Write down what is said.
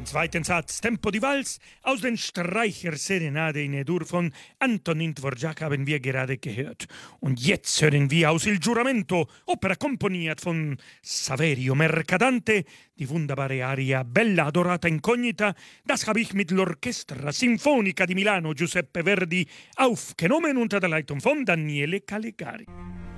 zweiten Satz Tempo die Vals aus den Streicher-Serenade in E-Dur von Antonin Dvorak haben wir gerade gehört. Und jetzt hören wir aus Il Giuramento, Opera komponiert von Saverio Mercadante, die wunderbare Aria Bella Adorata Incognita. Das habe ich mit l'Orchestra Sinfonica di Milano Giuseppe Verdi aufgenommen unter der Leitung von Daniele Calegari.